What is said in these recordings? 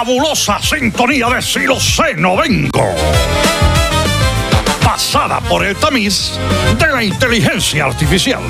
fabulosa sintonía de Si lo sé, no vengo. Pasada por el tamiz de la inteligencia artificial.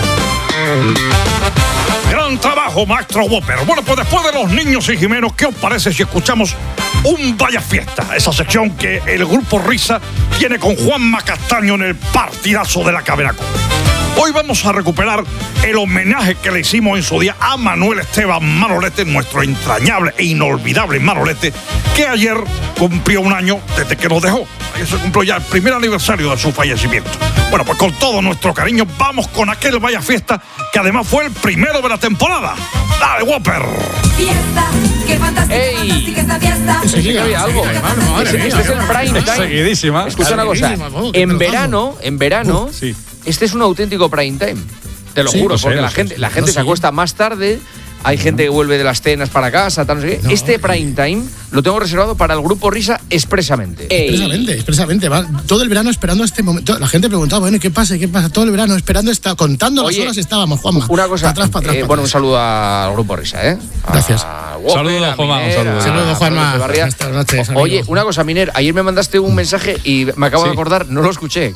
Gran trabajo, maestro Whopper. Bueno, pues después de Los Niños y Jimenos, ¿qué os parece si escuchamos un Vaya Fiesta? Esa sección que el Grupo Risa tiene con Juanma Castaño en el partidazo de la Cavernacoa. Hoy vamos a recuperar el homenaje que le hicimos en su día a Manuel Esteban Manolete, nuestro entrañable e inolvidable Manolete, que ayer cumplió un año desde que nos dejó. Ayer se cumplió ya el primer aniversario de su fallecimiento. Bueno, pues con todo nuestro cariño vamos con aquel Vaya Fiesta, que además fue el primero de la temporada. ¡Dale, Whopper! Fiesta, qué fantástica esta fiesta. Enseguida había algo. Este es el prime time. Seguidísima. Escucha una cosa. En verano, sí. Este es un auténtico prime time. Te lo juro, porque la gente se acuesta más tarde. Hay gente que vuelve de las cenas para casa, tal, no sé qué. No, este prime time lo tengo reservado para el Grupo Risa expresamente. Expresamente. Va todo el verano esperando este momento. La gente preguntaba, bueno, ¿qué pasa? Todo el verano esperando, contando las horas estábamos, Juanma. Una cosa, para atrás. Bueno, un saludo al Grupo Risa, ¿eh? Gracias. Saludos, Juanma. Saludos, Juanma. Buenas noches. Oye, una cosa, Miner, ayer me mandaste un mensaje y me acabo de acordar, no lo escuché.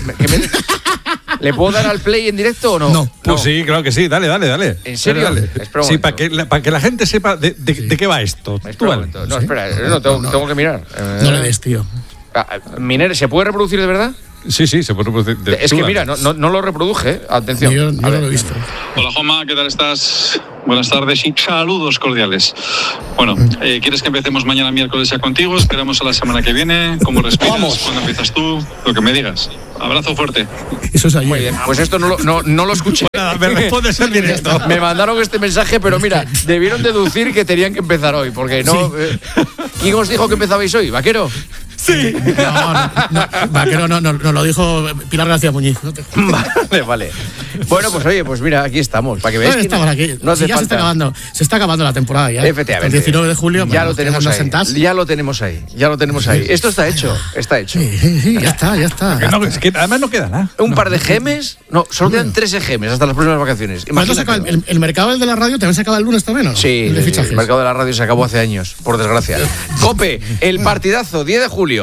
¿Le puedo dar al play en directo o no? No. Pues sí, claro que sí. Dale. ¿En serio? Dale. Sí, para que la gente sepa de qué va esto. No, espera, tengo que mirar. No le des, tío. Miner, ¿se puede reproducir de verdad? Sí, se puede reproducir. Es que mira, no lo reproduje. Atención. Yo no lo he visto. Hola, Juanma, ¿qué tal estás? Buenas tardes y saludos cordiales. Bueno, ¿quieres que empecemos mañana miércoles ya contigo? Esperamos a la semana que viene. ¿Cómo respiras? ¿Cuándo empiezas tú? Lo que me digas. Abrazo fuerte. Eso es ayer. Muy bien, pues esto no lo escuché. Nada, me respondes en directo. Me mandaron este mensaje, pero mira, debieron deducir que tenían que empezar hoy, porque no... ¿Quién os dijo que empezabais hoy, Vaquero? Sí. No, Vaquero no lo dijo Pilar García Muñiz. Vale. Bueno, pues oye, pues mira, aquí estamos, para que veáis que estamos aquí. No hace ya falta. se está acabando la temporada ya. Efectivamente. El 19 de julio. Ya lo tenemos ahí. Ya lo tenemos ahí. Esto está hecho. Sí, ya está. Es que además no queda nada. Un par de gemes. No, solo quedan 13 gemes hasta las próximas vacaciones. ¿El mercado de la radio también se acaba el lunes también, no? Sí, el de fichajes. El mercado de la radio se acabó hace años, por desgracia. COPE, el partidazo, 10 de julio.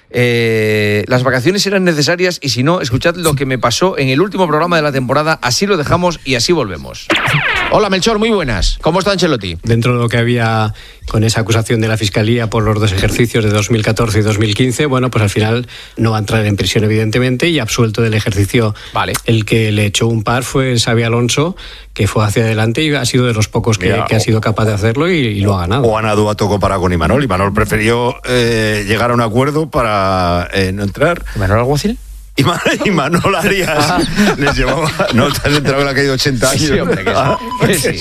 Las vacaciones eran necesarias y si no, escuchad lo que me pasó en el último programa de la temporada. Así lo dejamos y así volvemos. Hola, Melchor, muy buenas. ¿Cómo está Ancelotti? Dentro de lo que había con esa acusación de la Fiscalía por los dos ejercicios de 2014 y 2015, bueno, pues al final no va a entrar en prisión, evidentemente, y absuelto del ejercicio. Vale. El que le echó un par fue Xabi Alonso, que fue hacia adelante y ha sido de los pocos que ha sido capaz de hacerlo y lo ha ganado. Juan Aduato comparado con Imanol. Imanol prefirió llegar a un acuerdo para no entrar. ¿Imanol Alguacil? Imanol Arias les llevaba. No, te has enterado que le ha caído 80 años. Sí, hombre, que sí.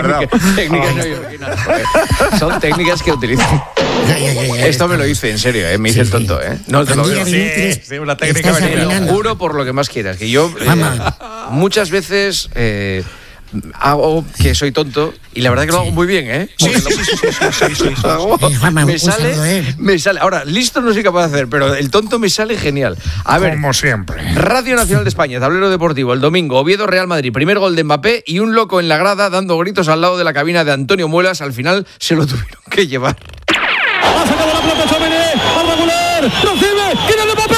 Son técnicas que utilizan. Esto me lo hice, en serio, me hice el tonto, No te lo digo. Sí, una técnica venida. Juro por lo que más quieras, que yo muchas veces hago que soy tonto y la verdad que lo hago muy bien, Sí. Me sale. Ahora, listo no soy capaz de hacer, pero el tonto me sale genial. A ver, como siempre. Radio Nacional de España, tablero deportivo, el domingo, Oviedo Real Madrid, primer gol de Mbappé y un loco en la grada dando gritos al lado de la cabina de Antonio Muelas. Al final se lo tuvieron que llevar. Ha sacado la pelota Chomene, al regular, recibe, ¡Kylian Mbappé!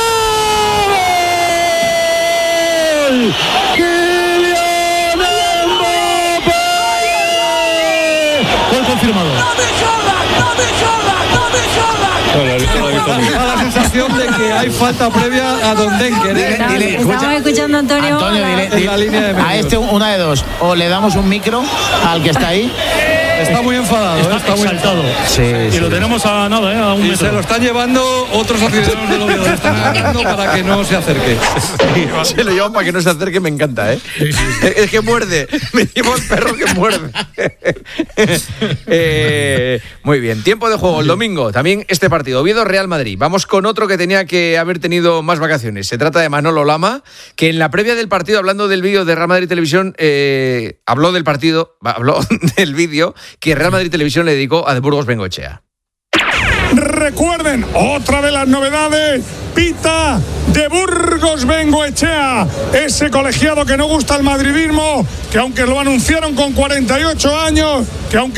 ¡Kylian Mbappé! Gol confirmado. Da la sensación de que hay falta previa a Don Denker. Estamos escuchando a Antonio. Dile, a este una de dos. O le damos un micro al que está ahí. Está muy enfadado, está muy exaltado. Y lo tenemos a nada, a un metro. Se lo están llevando otros aficionados del Oviedo. Le están agarrando para que no se acerque. Se lo llevan para que no se acerque, me encanta, Es que muerde. Me llevo el perro que muerde. Muy bien. Tiempo de juego el domingo. También este partido. Oviedo Real Madrid. Vamos con otro que tenía que haber tenido más vacaciones. Se trata de Manolo Lama, que en la previa del partido, hablando del vídeo de Real Madrid Televisión, habló del vídeo que Real Madrid Televisión le dedicó a De Burgos Bengoechea. Recuerden, otra de las novedades, Pita de Burgos Bengoechea, ese colegiado que no gusta el madridismo, que aunque lo anunciaron con 48 años,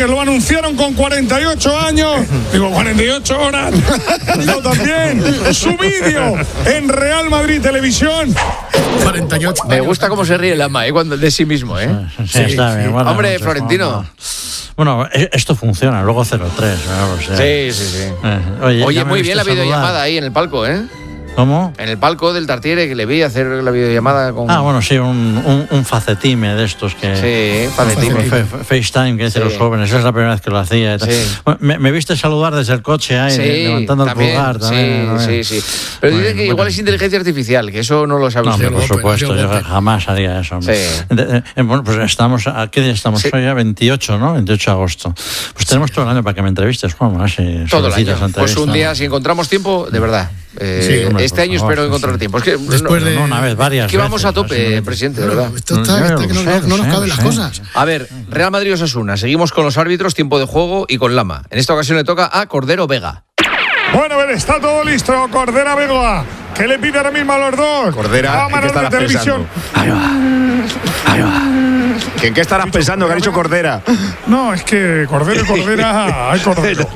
digo 48 horas, digo también su vídeo en Real Madrid Televisión. 48 Me gusta cómo se ríe el ama, cuando de sí mismo, Sí, está bien. Bueno, hombre, no sé, Florentino. Bueno, esto funciona, luego 0-3. O sea, sí. Oye, muy bien la videollamada ahí en el palco, ¿eh? ¿Cómo? En el palco del Tartiere, que le vi hacer la videollamada con... bueno, sí, un facetime de estos que... Sí, facetime. FaceTime, que dicen los jóvenes, es la primera vez que lo hacía. Y tal. Sí. Bueno, me viste saludar desde el coche ahí, levantando también, el pulgar. También. Sí. Pero dice que igual es inteligencia artificial, que eso no lo sabe usted. Por supuesto, yo jamás haría eso. Sí. Bueno, pues estamos, ¿a qué día estamos hoy? Ya 28, ¿no? 28 de agosto. Pues tenemos todo el año para que me entrevistes, Juan. Todo el año. Pues un día, si encontramos tiempo, de verdad. Este año espero encontrar tiempo. Es que después de una vez, varias es que vamos veces, a tope, presidente, de verdad. Esto está que no nos caben las cosas. A ver, Real Madrid-Osasuna. Seguimos con los árbitros, tiempo de juego y con Lama. En esta ocasión le toca a Cordero Vega. Bueno, a ver, está todo listo. Cordera Vega. ¿Qué le pide ahora mismo a los dos? Cordera, ¿en qué estarás pensando? Ahí va. ¿En qué estarás pensando que ha dicho Cordera? No, es que Cordero y Cordera. Hay Cordero.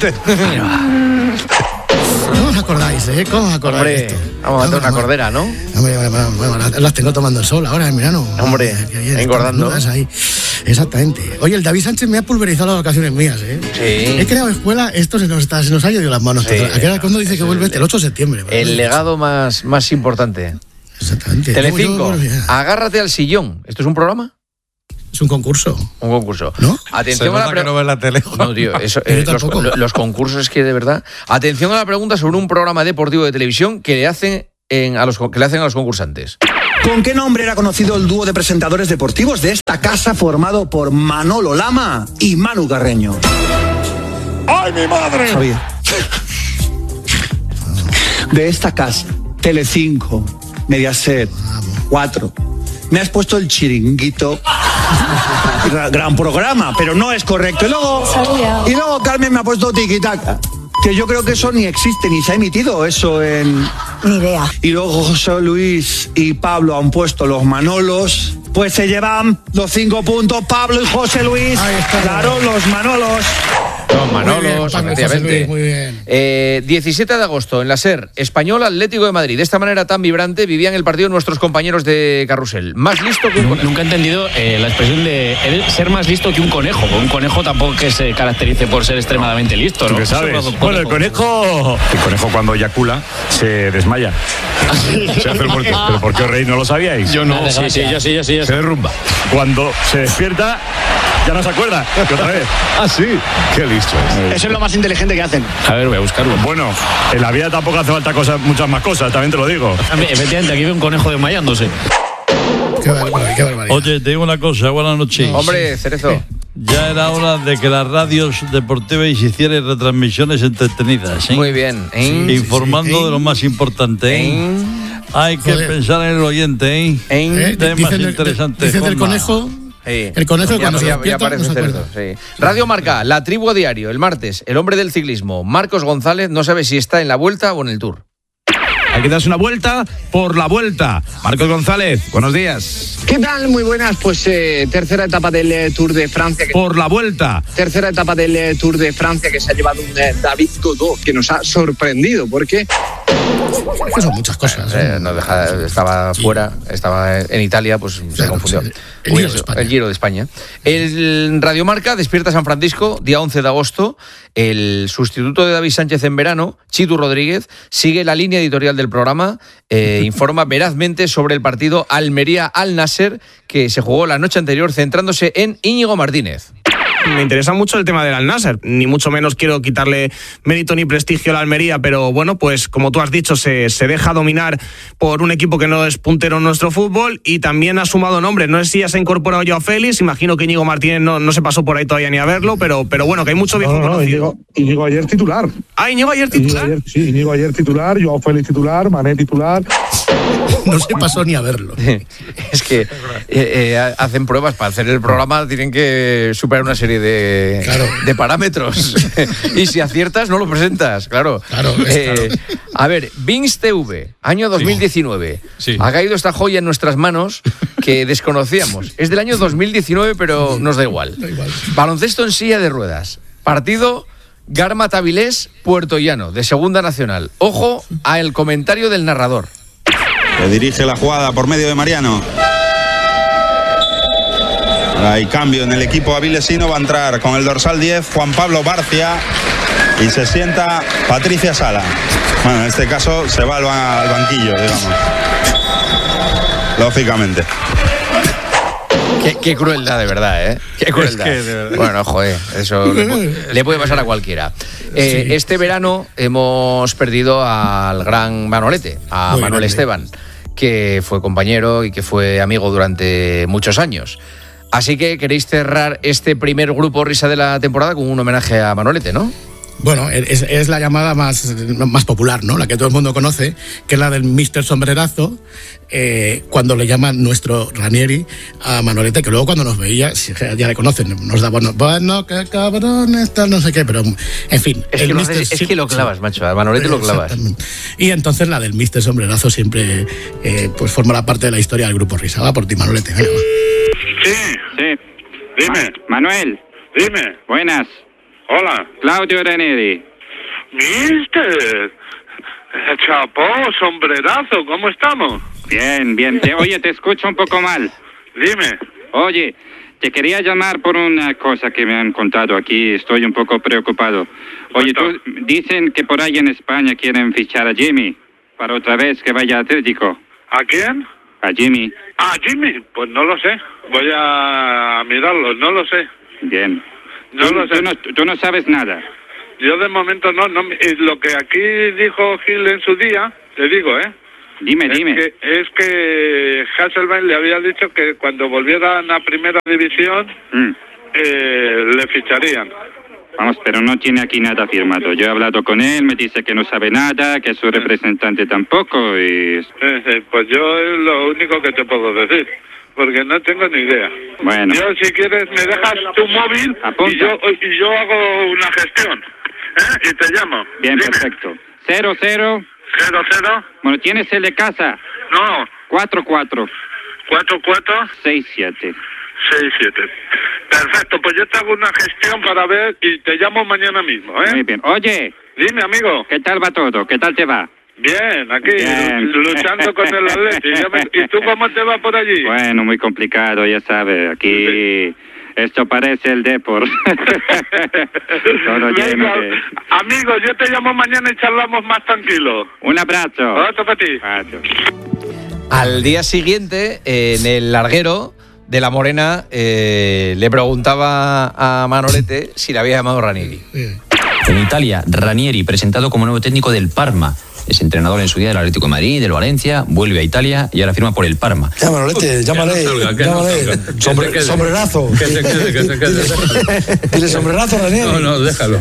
¿Cómo os acordáis, ¿Cómo os acordáis de esto? Vamos a hacer una cordera, ¿no? Hombre, las tengo tomando el sol ahora en verano. Hombre, engordando. Ahí. Exactamente. Oye, el David Sánchez me ha pulverizado las vacaciones mías, Sí. He creado escuela, esto se nos ha ido de las manos. Sí. ¿Cuándo dice que vuelve? El 8 de septiembre. El legado más importante. Exactamente. Telecinco, agárrate al sillón. ¿Esto es un programa? Es un concurso. Un concurso. ¿No? Atención a la que no ves la tele. No, tío, los concursos es que de verdad. Atención a la pregunta sobre un programa deportivo de televisión que le hacen a los concursantes. ¿Con qué nombre era conocido el dúo de presentadores deportivos de esta casa formado por Manolo Lama y Manu Carreño? ¡Ay, mi madre! Sabía. De esta casa, Telecinco, Mediaset, 4. Me has puesto el Chiringuito. Gran programa, pero no es correcto. Y luego Carmen me ha puesto Tiquitaca, que yo creo que eso ni existe, ni se ha emitido eso en... Ni idea. Y luego José Luis y Pablo han puesto los Manolos. Pues se llevan los 5 puntos Pablo y José Luis. Claro, los Manolos. Los Manolos, efectivamente. Muy bien. 17 de agosto, en la SER, Español Atlético de Madrid. De esta manera tan vibrante vivían el partido nuestros compañeros de Carrusel. Más listo que un conejo. Nunca he entendido la expresión de ser más listo que un conejo. Un conejo tampoco que se caracterice por ser extremadamente listo, ¿no? ¿Tú qué sabes? Bueno, el conejo cuando eyacula se desmaya. Se hace el muerto. ¿Pero por qué os reís? ¿No lo sabíais? Yo no. Sí, yo sí. Se derrumba. Cuando se despierta, ya no se acuerda. Que otra vez. Ah, sí. Qué listo es. Eso es lo más inteligente que hacen. A ver, voy a buscarlo. Bueno, en la vida tampoco hace falta muchas más cosas, también te lo digo. Efectivamente, aquí veo un conejo desmayándose. Qué barbaridad. Oye, te digo una cosa, buenas noches. Hombre, Cerezo. Ya era hora de que las radios deportivas hicieran retransmisiones entretenidas. Muy bien. Informando de lo más importante. Hay que pensar en el oyente. Temas interesantes. Dice el conejo. El conejo cuando se despierta no se acuerda. Radio Marca, La Tribu a Diario, el martes, el hombre del ciclismo, Marcos González, no sabe si está en la Vuelta o en el Tour. Hay que darse una vuelta por la Vuelta. Marcos González, buenos días. ¿Qué tal? Muy buenas. Pues tercera etapa del Tour de Francia. Por la Vuelta. Tercera etapa del Tour de Francia que se ha llevado un David Godot, que nos ha sorprendido, porque... son muchas cosas. Estaba fuera, estaba en Italia, pues se confundió. El Giro de España. El Radio Marca despierta San Francisco, día 11 de agosto. El sustituto de David Sánchez en verano, Chitu Rodríguez, sigue la línea editorial del programa, informa verazmente sobre el partido Almería-Al Nasser, que se jugó la noche anterior, centrándose en Íñigo Martínez. Me interesa mucho el tema del Al-Nassr, ni mucho menos quiero quitarle mérito ni prestigio a la Almería, pero bueno, pues como tú has dicho, se deja dominar por un equipo que no es puntero en nuestro fútbol y también ha sumado nombres. No sé si ya se ha incorporado Joao Félix, imagino que Íñigo Martínez no se pasó por ahí todavía ni a verlo, pero bueno, que hay mucho viejo conocido. Íñigo ayer titular. ¿Ah, Íñigo ayer titular? Íñigo ayer titular, Joao Félix titular, Mané titular. No se pasó ni a verlo. Es que hacen pruebas para hacer el programa, tienen que superar una serie de parámetros. Y si aciertas, no lo presentas, claro. A ver, Vinx TV, año 2019. Sí. Ha caído esta joya en nuestras manos que desconocíamos. Es del año 2019, pero nos da igual. Baloncesto en silla de ruedas. Partido Garma-Tabilés, Puerto Llano, de Segunda Nacional. Ojo al comentario del narrador. Que dirige la jugada por medio de Mariano. Hay cambio en el equipo avilesino. Va a entrar con el dorsal 10 Juan Pablo Barcia y se sienta Patricia Sala. Bueno, en este caso se va al banquillo, digamos. Lógicamente. Qué crueldad, de verdad, ¿eh? Qué crueldad. Es que, de verdad. Bueno, joder, eso le puede pasar a cualquiera. Este verano hemos perdido al gran Manolete, a Manuel grande. Esteban, que fue compañero y que fue amigo durante muchos años. Así que queréis cerrar este primer grupo risa de la temporada con un homenaje a Manolete, ¿no? Bueno, es la llamada más popular, ¿no? La que todo el mundo conoce, que es la del Mr. Sombrerazo, cuando le llaman nuestro Ranieri a Manolete, que luego cuando nos veía, ya le conocen, nos daba, bueno, qué cabrón, tal, no sé qué, pero en fin. Es que lo clavas, macho, a Manolete lo clavas. Y entonces la del Mr. Sombrerazo siempre pues formará parte de la historia del grupo Risa. Va por ti, Manolete. Venga, va. Sí. Dime. Manuel. Dime. Buenas. Hola. Claudio Ranieri. Mister. Chapó, sombrerazo, ¿cómo estamos? Bien. Oye, te escucho un poco mal. Dime. Oye, te quería llamar por una cosa que me han contado aquí. Estoy un poco preocupado. Oye, dicen que por ahí en España quieren fichar a Jimmy para otra vez que vaya a Atlético. ¿A quién? A Jimmy. ¿A Jimmy? Pues no lo sé. Voy a mirarlo, no lo sé. Bien. No lo sé. Tú no sabes nada. Yo de momento no. Lo que aquí dijo Gil en su día, te digo, Dime. Es que Hasselbeck le había dicho que cuando volvieran a primera división le ficharían. Vamos, pero no tiene aquí nada firmado. Yo he hablado con él, me dice que no sabe nada, que su representante tampoco y... Pues yo es lo único que te puedo decir. Porque no tengo ni idea. Bueno. Yo, si quieres, me dejas tu móvil y yo hago una gestión. Y te llamo. Bien, Dime. perfecto. 00. 00. Bueno, ¿tienes el de casa? No. 44. 44. 67. 67. Perfecto, pues yo te hago una gestión para ver y te llamo mañana mismo, Muy bien. Oye. Dime, amigo. ¿Qué tal va todo? ¿Qué tal te va? Bien, aquí, Bien. luchando con el Atleti. ¿Y tú cómo te va por allí? Bueno, muy complicado, ya sabes. Aquí esto parece el Depor. Todo lleno de... Amigo, yo te llamo mañana y charlamos más tranquilo. Un abrazo. Otro para ti. Al día siguiente, en el larguero de La Morena, le preguntaba a Manolete si le había llamado Ranieri. En Italia, Ranieri, presentado como nuevo técnico del Parma. Es entrenador en su día del Atlético de Madrid, del Valencia, vuelve a Italia y ahora firma por el Parma. Manolete, llámale. Sombrerazo. Que se quede. Dile sombrerazo, Ranieri. No, déjalo.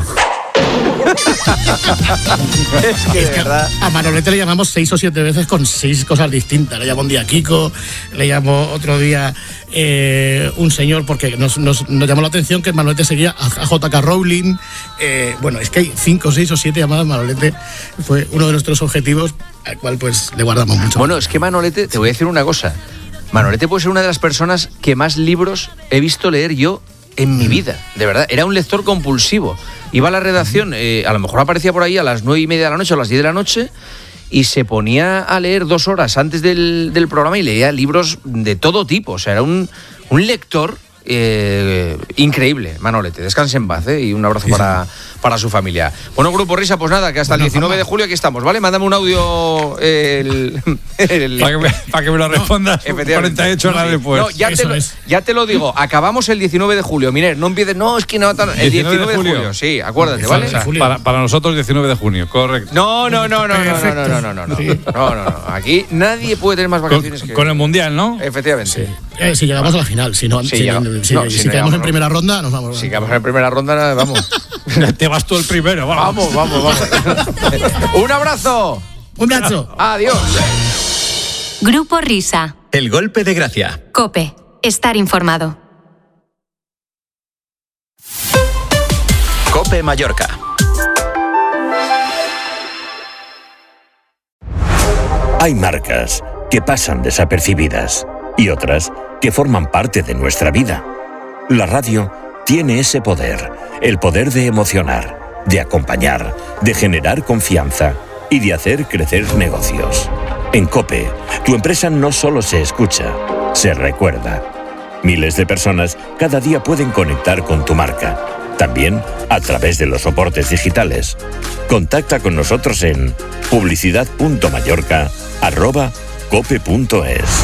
Es que a Manolete le llamamos 6 o 7 veces con 6 cosas distintas. Le llamó un día Kiko, le llamó otro día un señor, porque nos llamó la atención que Manolete seguía a J.K. Rowling. Bueno, es que hay 5, 6 o 7 llamadas. Manolete fue uno de nuestros objetivos, al cual pues le guardamos mucho. Bueno, es que Manolete, te voy a decir una cosa. Manolete puede ser una de las personas que más libros he visto leer yo en mi vida, de verdad. Era un lector compulsivo. Iba a la redacción, a lo mejor aparecía por ahí a las 9:30 de la noche o a las 10 de la noche y se ponía a leer 2 horas antes del programa y leía libros de todo tipo. O sea, era un lector increíble, Manolete. Descanse en paz, y un abrazo para su familia. Bueno, Grupo Risa, pues nada, que hasta el 19 de julio aquí estamos, ¿vale? Mándame un audio para que me lo respondas 48 horas después. No, ya te lo digo, acabamos el 19 de julio. Mire, no empieces, no, es que no, el 19 de julio. Sí, acuérdate, ¿vale? Para nosotros 19 de junio, correcto. No. Aquí nadie puede tener más vacaciones con el Mundial, ¿no? Efectivamente. Sí. Si llegamos a la final, si quedamos en primera ronda, nos vamos. Si quedamos en primera ronda, vamos. Te vas tú el primero, vamos. Un abrazo. Un abrazo. Adiós. Grupo Risa. El golpe de gracia. COPE. Estar informado. COPE Mallorca. Hay marcas que pasan desapercibidas y otras que forman parte de nuestra vida. La radio tiene ese poder, el poder de emocionar, de acompañar, de generar confianza y de hacer crecer negocios. En COPE, tu empresa no solo se escucha, se recuerda. Miles de personas cada día pueden conectar con tu marca, también a través de los soportes digitales. Contacta con nosotros en publicidad.mallorca@cope.es.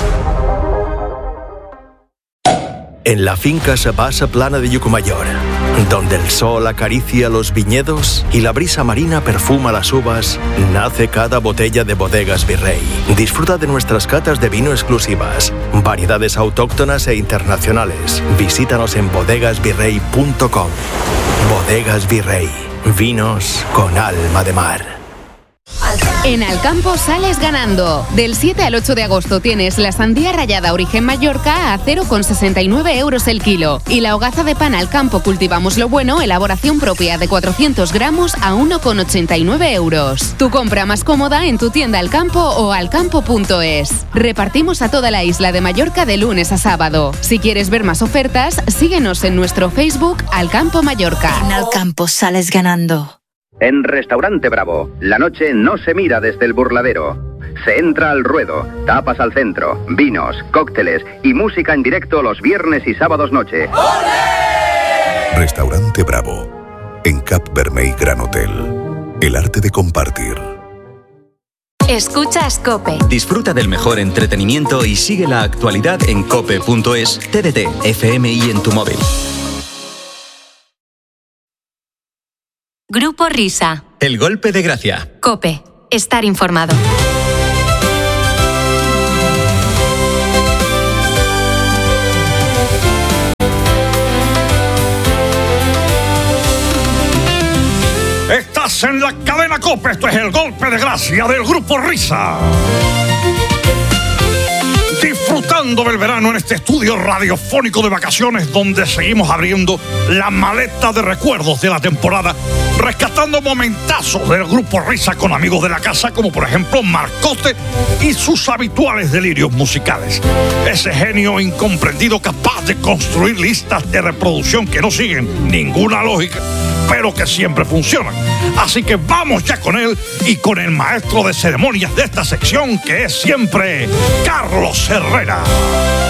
En la finca Sabasa Plana de Llucmajor, donde el sol acaricia los viñedos y la brisa marina perfuma las uvas, nace cada botella de Bodegas Virrey. Disfruta de nuestras catas de vino exclusivas, variedades autóctonas e internacionales. Visítanos en bodegasvirrey.com. Bodegas Virrey, vinos con alma de mar. En Alcampo sales ganando. Del 7 al 8 de agosto tienes la sandía rallada Origen Mallorca a 0,69 euros el kilo. Y la hogaza de pan Alcampo Cultivamos lo Bueno, elaboración propia de 400 gramos a 1,89 euros. Tu compra más cómoda en tu tienda Alcampo o alcampo.es. Repartimos a toda la isla de Mallorca de lunes a sábado. Si quieres ver más ofertas, síguenos en nuestro Facebook Alcampo Mallorca. En Alcampo sales ganando. En Restaurante Bravo, la noche no se mira desde el burladero. Se entra al ruedo, tapas al centro, vinos, cócteles y música en directo los viernes y sábados noche. ¡Olé! Restaurante Bravo, en Cap Vermell Gran Hotel. El arte de compartir. Escuchas COPE. Disfruta del mejor entretenimiento y sigue la actualidad en cope.es, TDT, FM y en tu móvil. Grupo Risa. El golpe de gracia. COPE. Estar informado. Estás en la cadena COPE. Esto es el golpe de gracia del Grupo Risa. Disfrutando del verano en este estudio radiofónico de vacaciones donde seguimos abriendo la maleta de recuerdos de la temporada, rescatando momentazos del Grupo Risa con amigos de la casa como por ejemplo Marcote y sus habituales delirios musicales. Ese genio incomprendido capaz de construir listas de reproducción que no siguen ninguna lógica, pero que siempre funcionan. Así que vamos ya con él y con el maestro de ceremonias de esta sección, que es siempre Carlos Herrera.